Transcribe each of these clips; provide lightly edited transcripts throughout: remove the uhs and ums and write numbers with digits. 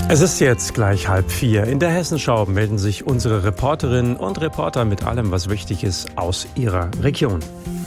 Es ist jetzt gleich 3:30. In der Hessenschau melden sich unsere Reporterinnen und Reporter mit allem, was wichtig ist, aus ihrer Region.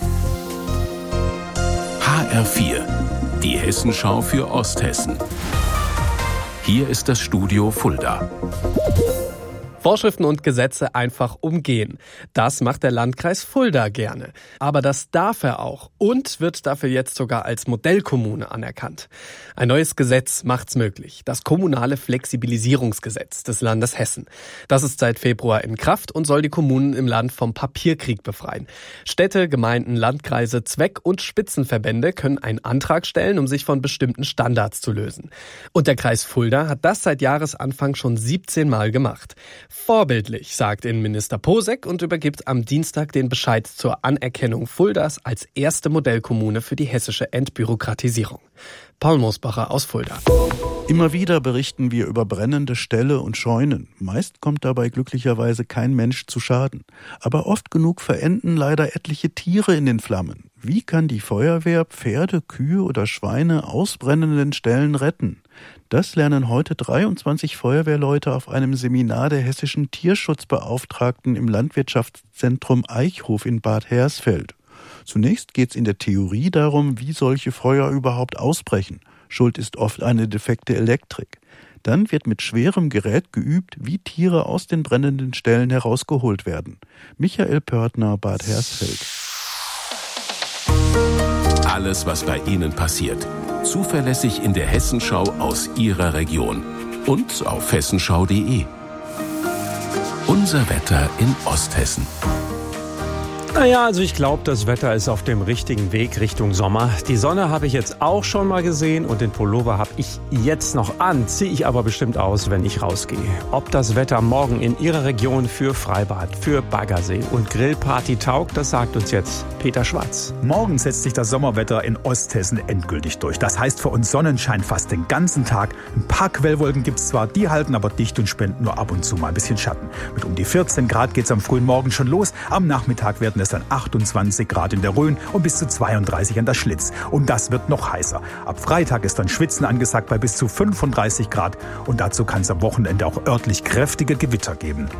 HR4, die Hessenschau für Osthessen. Hier ist das Studio Fulda. Vorschriften und Gesetze einfach umgehen. Das macht der Landkreis Fulda gerne. Aber das darf er auch und wird dafür jetzt sogar als Modellkommune anerkannt. Ein neues Gesetz macht's möglich. Das kommunale Flexibilisierungsgesetz des Landes Hessen. Das ist seit Februar in Kraft und soll die Kommunen im Land vom Papierkrieg befreien. Städte, Gemeinden, Landkreise, Zweck- und Spitzenverbände können einen Antrag stellen, um sich von bestimmten Standards zu lösen. Und der Kreis Fulda hat das seit Jahresanfang schon 17 Mal gemacht. Vorbildlich, sagt Innenminister Posek und übergibt am Dienstag den Bescheid zur Anerkennung Fuldas als erste Modellkommune für die hessische Entbürokratisierung. Paul Mosbacher aus Fulda. Immer wieder berichten wir über brennende Ställe und Scheunen. Meist kommt dabei glücklicherweise kein Mensch zu Schaden. Aber oft genug verenden leider etliche Tiere in den Flammen. Wie kann die Feuerwehr Pferde, Kühe oder Schweine aus brennenden Ställen retten? Das lernen heute 23 Feuerwehrleute auf einem Seminar der hessischen Tierschutzbeauftragten im Landwirtschaftszentrum Eichhof in Bad Hersfeld. Zunächst geht es in der Theorie darum, wie solche Feuer überhaupt ausbrechen. Schuld ist oft eine defekte Elektrik. Dann wird mit schwerem Gerät geübt, wie Tiere aus den brennenden Ställen herausgeholt werden. Michael Pörtner, Bad Hersfeld. Alles, was bei Ihnen passiert. Zuverlässig in der Hessenschau aus Ihrer Region. Und auf hessenschau.de. Unser Wetter in Osthessen. Naja, also ich glaube, das Wetter ist auf dem richtigen Weg Richtung Sommer. Die Sonne habe ich jetzt auch schon mal gesehen und den Pullover habe ich jetzt noch an, ziehe ich aber bestimmt aus, wenn ich rausgehe. Ob das Wetter morgen in Ihrer Region für Freibad, für Baggersee und Grillparty taugt, das sagt uns jetzt Peter Schwarz. Morgen setzt sich das Sommerwetter in Osthessen endgültig durch. Das heißt für uns Sonnenschein fast den ganzen Tag. Ein paar Quellwolken gibt es zwar, die halten aber dicht und spenden nur ab und zu mal ein bisschen Schatten. Mit um die 14 Grad geht es am frühen Morgen schon los. Am Nachmittag werden es dann 28 Grad in der Rhön und bis zu 32 an der Schlitz. Und das wird noch heißer. Ab Freitag ist dann Schwitzen angesagt bei bis zu 35 Grad. Und dazu kann es am Wochenende auch örtlich kräftige Gewitter geben.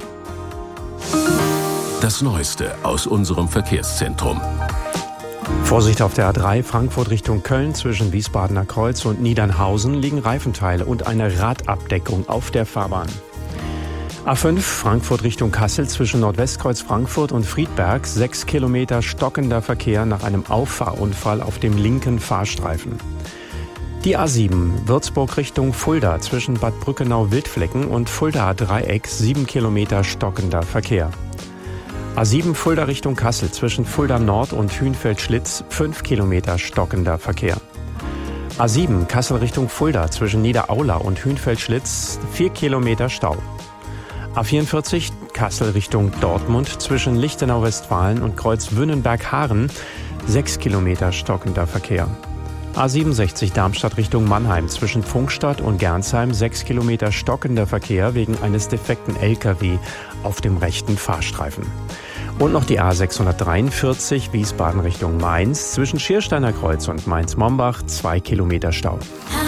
Das Neueste aus unserem Verkehrszentrum. Vorsicht auf der A3 Frankfurt Richtung Köln zwischen Wiesbadener Kreuz und Niedernhausen liegen Reifenteile und eine Radabdeckung auf der Fahrbahn. A5 Frankfurt Richtung Kassel zwischen Nordwestkreuz Frankfurt und Friedberg 6 Kilometer stockender Verkehr nach einem Auffahrunfall auf dem linken Fahrstreifen. Die A7 Würzburg Richtung Fulda zwischen Bad Brückenau-Wildflecken und Fuldaer Dreieck 7 Kilometer stockender Verkehr. A7 Fulda Richtung Kassel zwischen Fulda Nord und Hünfeld-Schlitz 5 Kilometer stockender Verkehr. A7 Kassel Richtung Fulda zwischen Niederaula und Hünfeld-Schlitz 4 Kilometer Stau. A44 Kassel Richtung Dortmund zwischen Lichtenau-Westfalen und Kreuz Wünnenberg-Haaren 6 Kilometer stockender Verkehr. A67 Darmstadt Richtung Mannheim zwischen Pfungstadt und Gernsheim 6 Kilometer stockender Verkehr wegen eines defekten LKW auf dem rechten Fahrstreifen. Und noch die A643 Wiesbaden Richtung Mainz zwischen Schiersteiner Kreuz und Mainz-Mombach 2 Kilometer Stau.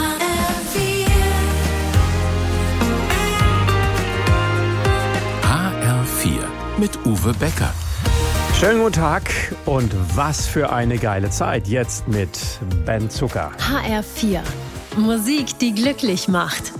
Mit Uwe Becker. Schönen guten Tag und was für eine geile Zeit. Jetzt mit Ben Zucker. HR4. Musik, die glücklich macht.